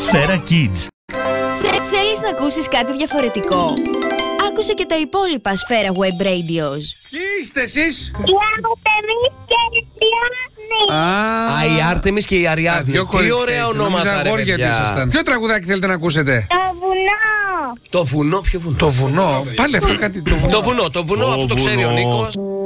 Σφαίρα Kids. Θέλεις να ακούσεις κάτι διαφορετικό? Άκουσε και τα υπόλοιπα Σφαίρα Web Radios. Ποιοι είστε εσείς? Η Άρτεμις και η Αριάδνη. Η Άρτεμις και η Αριάδνη. Τι ωραία ονόματα, ρε παιδιά. Ποιο τραγουδάκι θέλετε να ακούσετε? Το βουνό. Το βουνό, ποιο βουνό? Το βουνό. Πάλι αυτό κάτι. Το βουνό, αυτό το ξέρει ο Νίκος.